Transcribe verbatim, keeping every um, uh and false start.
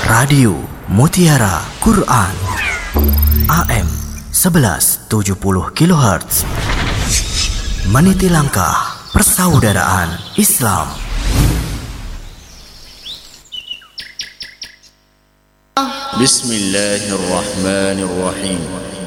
Radio Mutiara Quran A M sebelas tujuh puluh kilohertz. Meniti langkah persaudaraan Islam. Bismillahirrahmanirrahim.